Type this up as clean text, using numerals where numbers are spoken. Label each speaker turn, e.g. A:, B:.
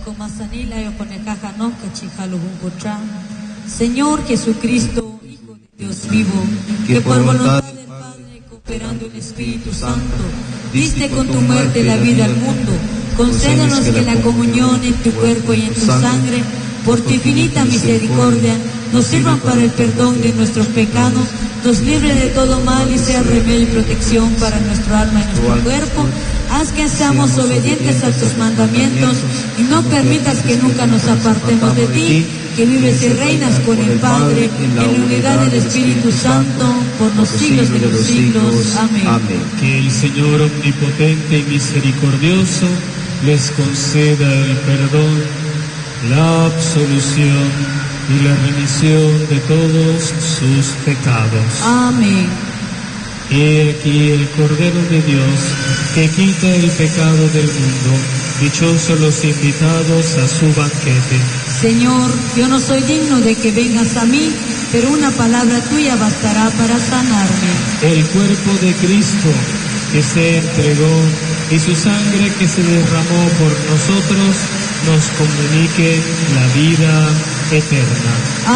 A: Señor Jesucristo, Hijo de Dios vivo, que por voluntad del Padre, cooperando el Espíritu Santo, diste con tu muerte la vida al mundo, concédenos que la comunión en tu cuerpo y en tu sangre, por tu infinita misericordia, nos sirvan para el perdón de nuestros pecados, nos libre de todo mal y sea remedio y protección para nuestro alma y nuestro cuerpo. Haz que seamos obedientes a tus mandamientos y no permitas que nunca nos apartemos de ti, que vives y reinas con el Padre en la unidad del Espíritu Santo por los siglos de los siglos. Amén.
B: Que el Señor omnipotente y misericordioso les conceda el perdón, la absolución y la remisión de todos sus pecados.
A: Amén.
B: He aquí el Cordero de Dios, que quita el pecado del mundo. Dichosos los invitados a su banquete.
A: Señor, yo no soy digno de que vengas a mí, pero una palabra tuya bastará para sanarme.
B: El cuerpo de Cristo que se entregó y su sangre que se derramó por nosotros nos comunique la vida eterna.